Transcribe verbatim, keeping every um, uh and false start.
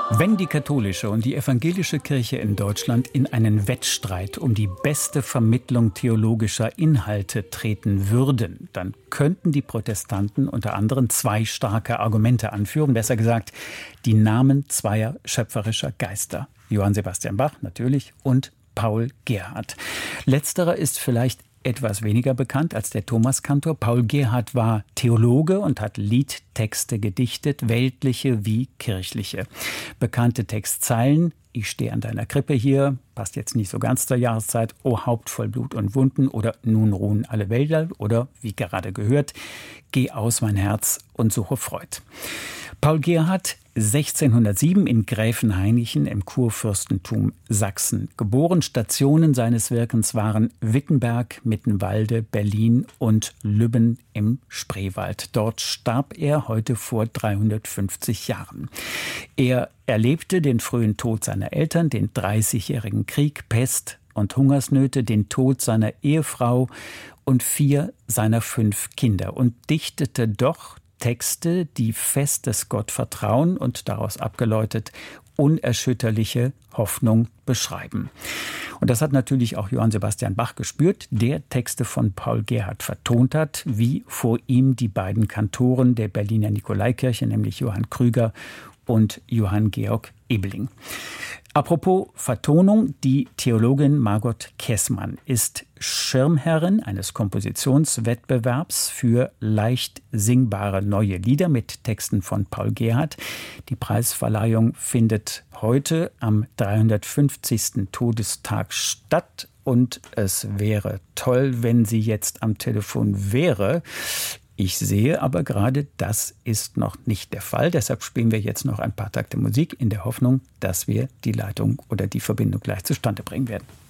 Wenn die katholische und die evangelische Kirche in Deutschland in einen Wettstreit um die beste Vermittlung theologischer Inhalte treten würden, dann könnten die Protestanten unter anderem zwei starke Argumente anführen, besser gesagt die Namen zweier schöpferischer Geister. Johann Sebastian Bach natürlich und Paul Gerhardt. Letzterer ist vielleicht etwas weniger bekannt als der Thomaskantor. Paul Gerhardt war Theologe und hat Liedtexte gedichtet, weltliche wie kirchliche. Bekannte Textzeilen: Ich stehe an deiner Krippe hier, passt jetzt nicht so ganz zur Jahreszeit, O Haupt voll Blut und Wunden oder Nun ruhen alle Wälder oder, wie gerade gehört, Geh aus mein Herz und suche Freud. Paul Gerhardt, sechzehnhundertsieben in Gräfenhainichen im Kurfürstentum Sachsen geboren. Stationen seines Wirkens waren Wittenberg, Mittenwalde, Berlin und Lübben im Spreewald. Dort starb er heute vor dreihundertfünfzig Jahren. Er erlebte den frühen Tod seiner Eltern, den Dreißigjährigen Krieg, Pest und Hungersnöte, den Tod seiner Ehefrau und vier seiner fünf Kinder und dichtete doch Texte, die festes Gottvertrauen und daraus abgeleitet unerschütterliche Hoffnung beschreiben. Und das hat natürlich auch Johann Sebastian Bach gespürt, der Texte von Paul Gerhardt vertont hat, wie vor ihm die beiden Kantoren der Berliner Nikolaikirche, nämlich Johann Krüger und Johann Georg Ebeling. Apropos Vertonung, die Theologin Margot Kessmann ist Schirmherrin eines Kompositionswettbewerbs für leicht singbare neue Lieder mit Texten von Paul Gerhardt. Die Preisverleihung findet heute am dreihundertfünfzigsten Todestag statt und es wäre toll, wenn sie jetzt am Telefon wäre. Ich sehe aber gerade, das ist noch nicht der Fall. Deshalb spielen wir jetzt noch ein paar Takte Musik in der Hoffnung, dass wir die Leitung oder die Verbindung gleich zustande bringen werden.